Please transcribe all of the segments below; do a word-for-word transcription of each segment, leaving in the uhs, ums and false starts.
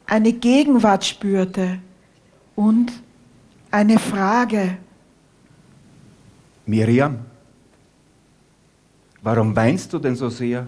eine Gegenwart spürte und eine Frage. Miriam, warum weinst du denn so sehr?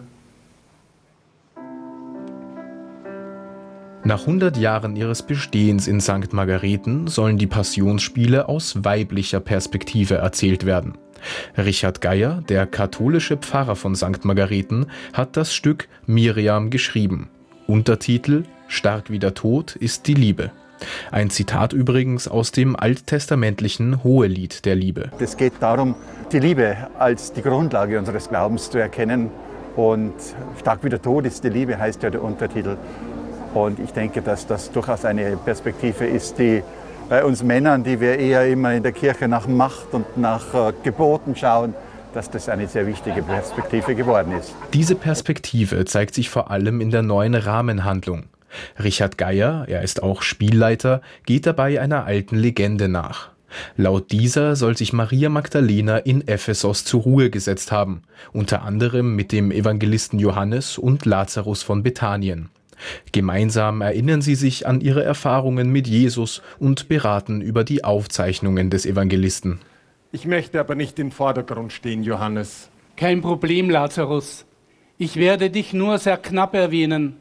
Nach hundert Jahren ihres Bestehens in Sankt Margarethen sollen die Passionsspiele aus weiblicher Perspektive erzählt werden. Richard Geier, der katholische Pfarrer von Sankt Margarethen, hat das Stück Miriam geschrieben. Untertitel: Stark wie der Tod ist die Liebe. Ein Zitat übrigens aus dem alttestamentlichen Hohelied der Liebe. Es geht darum, die Liebe als die Grundlage unseres Glaubens zu erkennen. Und stark wie der Tod ist die Liebe, heißt ja der Untertitel. Und ich denke, dass das durchaus eine Perspektive ist, die bei uns Männern, die wir eher immer in der Kirche nach Macht und nach äh, Geboten schauen, dass das eine sehr wichtige Perspektive geworden ist. Diese Perspektive zeigt sich vor allem in der neuen Rahmenhandlung. Richard Geier, er ist auch Spielleiter, geht dabei einer alten Legende nach. Laut dieser soll sich Maria Magdalena in Ephesos zur Ruhe gesetzt haben, unter anderem mit dem Evangelisten Johannes und Lazarus von Bethanien. Gemeinsam erinnern sie sich an ihre Erfahrungen mit Jesus und beraten über die Aufzeichnungen des Evangelisten. Ich möchte aber nicht im Vordergrund stehen, Johannes. Kein Problem, Lazarus. Ich werde dich nur sehr knapp erwähnen.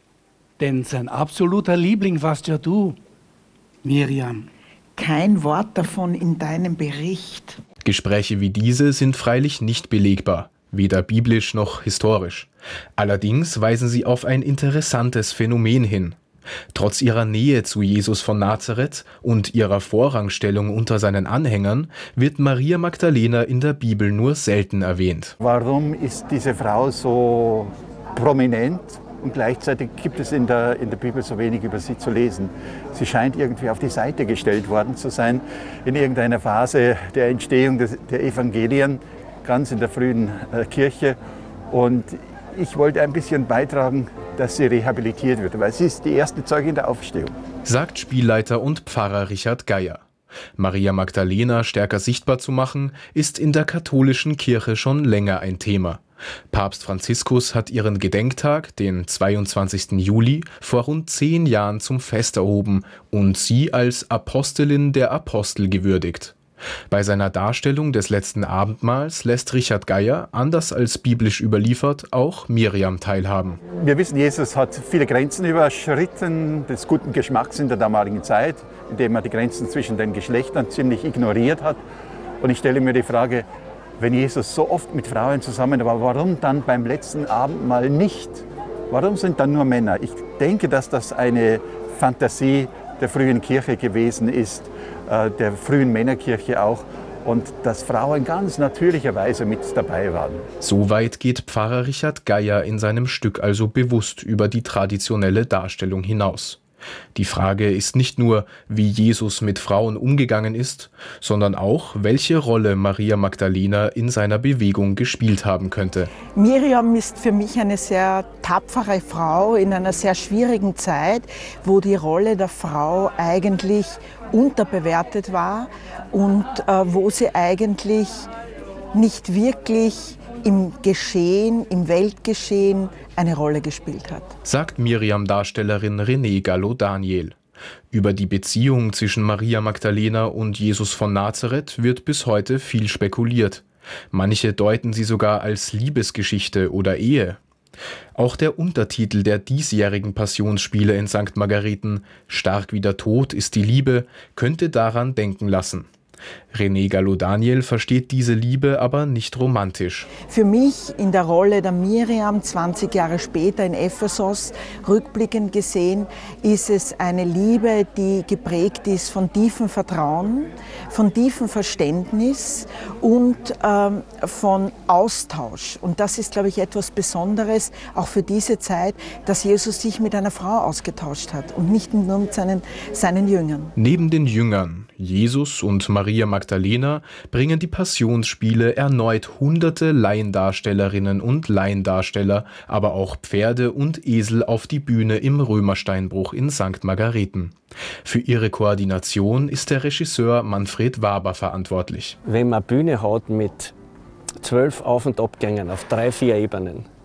Denn sein absoluter Liebling warst ja du, Miriam. Kein Wort davon in deinem Bericht. Gespräche wie diese sind freilich nicht belegbar, weder biblisch noch historisch. Allerdings weisen sie auf ein interessantes Phänomen hin. Trotz ihrer Nähe zu Jesus von Nazareth und ihrer Vorrangstellung unter seinen Anhängern wird Maria Magdalena in der Bibel nur selten erwähnt. Warum ist diese Frau so prominent und gleichzeitig gibt es in der, in der Bibel so wenig über sie zu lesen? Sie scheint irgendwie auf die Seite gestellt worden zu sein in irgendeiner Phase der Entstehung des, der Evangelien, ganz in der frühen äh, Kirche. Und ich wollte ein bisschen beitragen, dass sie rehabilitiert wird, weil sie ist die erste Zeugin der Auferstehung. Sagt Spielleiter und Pfarrer Richard Geier. Maria Magdalena stärker sichtbar zu machen, ist in der katholischen Kirche schon länger ein Thema. Papst Franziskus hat ihren Gedenktag, den zweiundzwanzigsten Juli, vor rund zehn Jahren zum Fest erhoben und sie als Apostelin der Apostel gewürdigt. Bei seiner Darstellung des letzten Abendmahls lässt Richard Geier, anders als biblisch überliefert, auch Miriam teilhaben. Wir wissen, Jesus hat viele Grenzen überschritten des guten Geschmacks in der damaligen Zeit, indem er die Grenzen zwischen den Geschlechtern ziemlich ignoriert hat. Und ich stelle mir die Frage, wenn Jesus so oft mit Frauen zusammen war, warum dann beim letzten Abendmahl nicht? Warum sind dann nur Männer? Ich denke, dass das eine Fantasie der frühen Kirche gewesen ist, der frühen Männerkirche auch, und dass Frauen ganz natürlicherweise mit dabei waren. Soweit geht Pfarrer Richard Geier in seinem Stück also bewusst über die traditionelle Darstellung hinaus. Die Frage ist nicht nur, wie Jesus mit Frauen umgegangen ist, sondern auch, welche Rolle Maria Magdalena in seiner Bewegung gespielt haben könnte. Miriam ist für mich eine sehr tapfere Frau in einer sehr schwierigen Zeit, wo die Rolle der Frau eigentlich unterbewertet war und äh, wo sie eigentlich nicht wirklich im Geschehen, im Weltgeschehen eine Rolle gespielt hat. Sagt Miriam-Darstellerin Renée Gallo-Daniel. Über die Beziehung zwischen Maria Magdalena und Jesus von Nazareth wird bis heute viel spekuliert. Manche deuten sie sogar als Liebesgeschichte oder Ehe. Auch der Untertitel der diesjährigen Passionsspiele in Sankt Margarethen, Stark wie der Tod ist die Liebe, könnte daran denken lassen. Renée Gallo-Daniel versteht diese Liebe aber nicht romantisch. Für mich in der Rolle der Miriam zwanzig Jahre später in Ephesos, rückblickend gesehen, ist es eine Liebe, die geprägt ist von tiefem Vertrauen, von tiefem Verständnis und ähm, von Austausch. Und das ist, glaube ich, etwas Besonderes, auch für diese Zeit, dass Jesus sich mit einer Frau ausgetauscht hat und nicht nur mit seinen, seinen Jüngern. Neben den Jüngern, Jesus und Maria Magdalena, bringen die Passionsspiele erneut hunderte Laiendarstellerinnen und Laiendarsteller, aber auch Pferde und Esel auf die Bühne im Römersteinbruch in Sankt Margarethen. Für ihre Koordination ist der Regisseur Manfred Waber verantwortlich. Wenn man eine Bühne hat mit zwölf Auf- und Abgängen auf drei, vier Ebenen,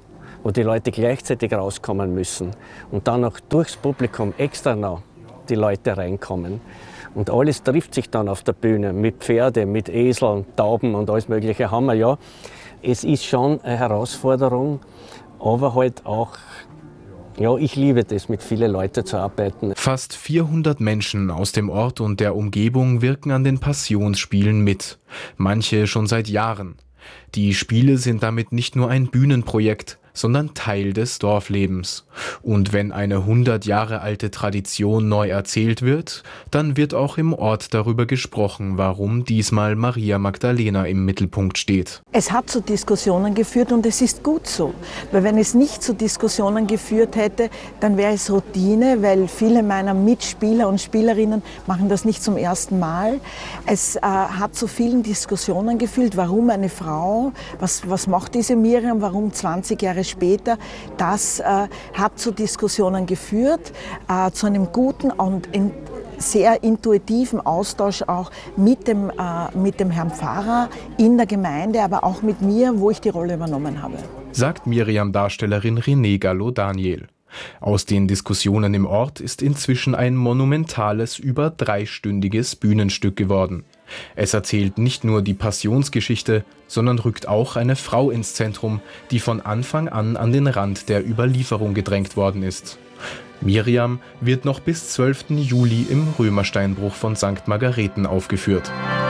wo die Leute gleichzeitig rauskommen müssen und dann noch durchs Publikum extra noch die Leute reinkommen. Und alles trifft sich dann auf der Bühne mit Pferde, mit Eseln, Tauben und alles Mögliche haben wir ja. Es ist schon eine Herausforderung, aber halt auch, ja, ich liebe das, mit vielen Leuten zu arbeiten. Fast vierhundert Menschen aus dem Ort und der Umgebung wirken an den Passionsspielen mit. Manche schon seit Jahren. Die Spiele sind damit nicht nur ein Bühnenprojekt, sondern Teil des Dorflebens. Und wenn eine hundert Jahre alte Tradition neu erzählt wird, dann wird auch im Ort darüber gesprochen, warum diesmal Maria Magdalena im Mittelpunkt steht. Es hat zu Diskussionen geführt und es ist gut so. Weil wenn es nicht zu Diskussionen geführt hätte, dann wäre es Routine, weil viele meiner Mitspieler und Spielerinnen machen das nicht zum ersten Mal. Es äh, hat zu vielen Diskussionen geführt, warum eine Frau, was, was macht diese Miriam, warum zwanzig Jahre später. Das äh, hat zu Diskussionen geführt, äh, zu einem guten und in, sehr intuitiven Austausch auch mit dem, äh, mit dem Herrn Pfarrer in der Gemeinde, aber auch mit mir, wo ich die Rolle übernommen habe. Sagt Miriam-Darstellerin Renée Gallo-Daniel. Aus den Diskussionen im Ort ist inzwischen ein monumentales, über dreistündiges Bühnenstück geworden. Es erzählt nicht nur die Passionsgeschichte, sondern rückt auch eine Frau ins Zentrum, die von Anfang an an den Rand der Überlieferung gedrängt worden ist. Miriam wird noch bis zwölften Juli im Römersteinbruch von Sankt Margareten aufgeführt.